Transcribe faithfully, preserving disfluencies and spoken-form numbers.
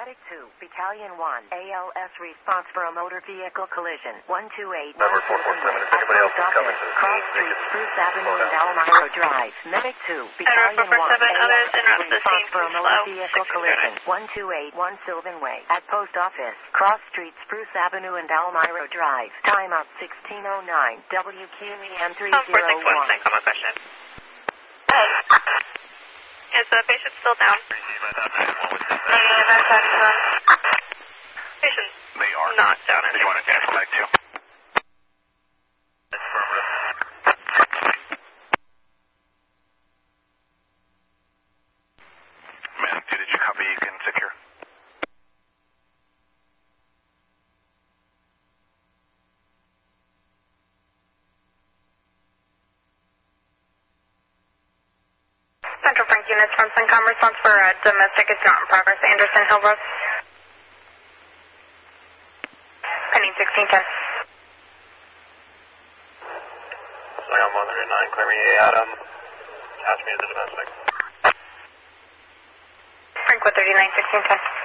Medic two, Battalion one, A L S response for a motor vehicle collision. one two eight, Number four four seven, if anybody else is coming to the Cross scene, Street, make it Spruce Avenue and Almiro Drive. Medic two, Battalion one, A L S response for a motor vehicle collision. one two eight, one Sylvan Way. At Post Office, Cross Street, Spruce Avenue and Almiro Drive. Time up sixteen oh nine, W Q E M three oh one. Common question. Is the patient still down? Patient They are. not down. Did you want to dash back too? Medic two, did you copy? You can secure. Central Frank units from Syncom response for uh, domestic is not in progress. Anderson Hill Road. Pending sixteen ten. Saigon one oh nine, clear me Adam. Attach me to the domestic. Frank with thirty-nine sixteen ten.